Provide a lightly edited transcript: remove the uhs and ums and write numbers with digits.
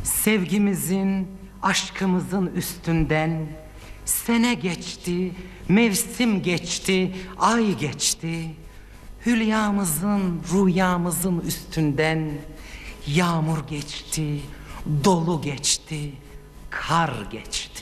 Sevgimizin, aşkımızın üstünden sene geçti, mevsim geçti, ay geçti. Hülyamızın, rüyamızın üstünden yağmur geçti, dolu geçti, kar geçti.